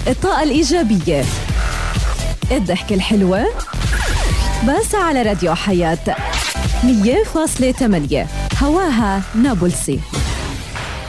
الطاقة الإيجابية، الضحكة الحلوة، بس على راديو حياة 100.8 هواها نابلسي.